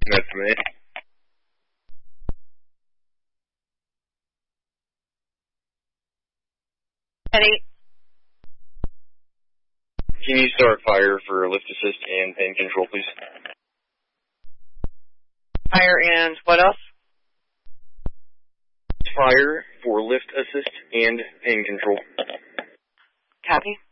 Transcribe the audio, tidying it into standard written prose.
That's me. Eddie. Can you start fire for lift assist and pain control, please? Fire and what else? Fire for lift assist and pain control. Copy.